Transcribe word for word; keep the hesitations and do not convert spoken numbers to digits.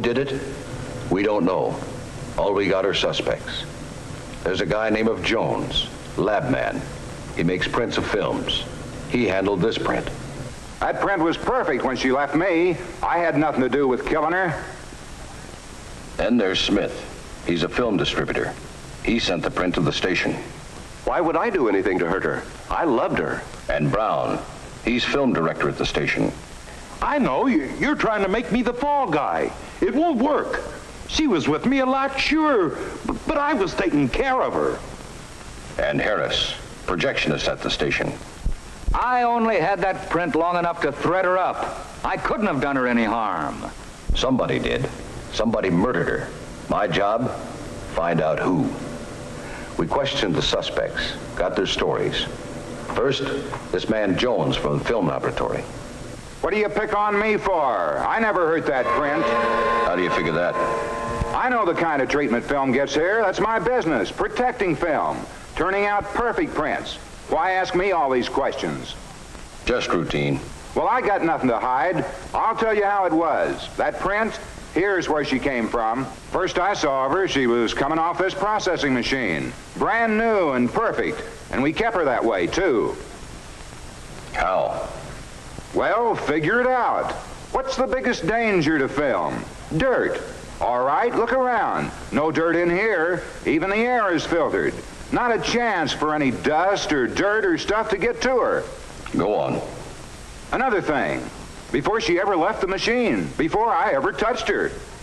did it? We don't know. All we got are suspects. There's a guy named of Jones, lab man. He makes prints of films. He handled this print. That print was perfect when she left me. I had nothing to do with killing her. Then there's Smith. He's a film distributor. He sent the print to the station. Why would I do anything to hurt her? I loved her. And Brown. He's film director at the station. I know. You're trying to make me the fall guy. It won't work. She was with me a lot, sure, but I was taking care of her. And Harris, projectionist at the station. I only had that print long enough to thread her up. I couldn't have done her any harm. Somebody did. Somebody murdered her. My job? Find out who. We questioned the suspects, got their stories. First, this man Jones from the film laboratory. What do you pick on me for? I never hurt that print. How do you figure that? I know the kind of treatment film gets here. That's my business, protecting film, turning out perfect prints. Why ask me all these questions? Just routine. Well, I got nothing to hide. I'll tell you how it was. That print, here's where she came from. First I saw of her, she was coming off this processing machine. Brand new and perfect. And we kept her that way, too. How? Well, figure it out. What's the biggest danger to film? Dirt. All right, look around. No dirt in here. Even the air is filtered. Not a chance for any dust or dirt or stuff to get to her. Go on. Another thing. Before she ever left the machine, before I ever touched her,